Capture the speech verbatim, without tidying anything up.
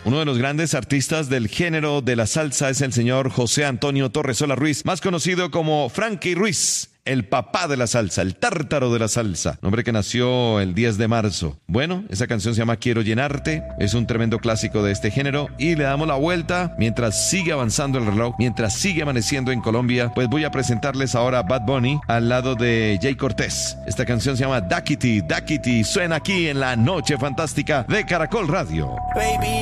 Uno de los grandes artistas del género de la salsa es el señor José Antonio Torresola Ruiz, más conocido como Frankie Ruiz, el papá de la salsa, el tártaro de la salsa, nombre que nació el diez de marzo. Bueno, esa canción se llama Quiero Llenarte, es un tremendo clásico de este género y le damos la vuelta mientras sigue avanzando el reloj, mientras sigue amaneciendo en Colombia. Pues voy a presentarles ahora a Bad Bunny al lado de Jay Cortés. Esta canción se llama Daquiti, Daquiti, suena aquí en la Noche Fantástica de Caracol Radio. Baby.